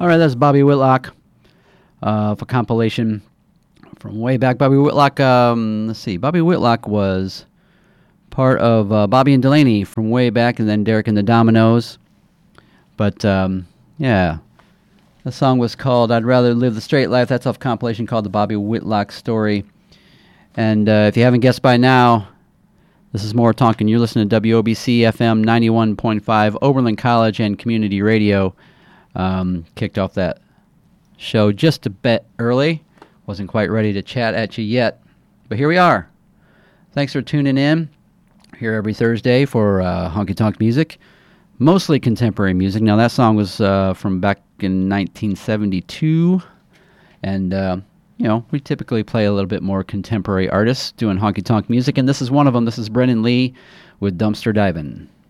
All right, that's Bobby Whitlock for compilation from way back. Bobby Whitlock, let's see. Bobby Whitlock was part of Bobby and Delaney from way back, and then Derek and the Dominoes. But, yeah, the song was called I'd Rather Live the Straight Life. That's off a compilation called The Bobby Whitlock Story. And if you haven't guessed by now, this is More Tonkin. You're listening to WOBC FM 91.5, Oberlin College and Community Radio. Kicked off that show just a bit early. Wasn't quite ready to chat at you yet, but here we are. Thanks for tuning in. Here every Thursday for honky tonk music, mostly contemporary music. Now that song was from back in 1972, and you know, we typically play a little bit more contemporary artists doing honky tonk music, and this is one of them. This is Brennan Lee with Dumpster Divin'.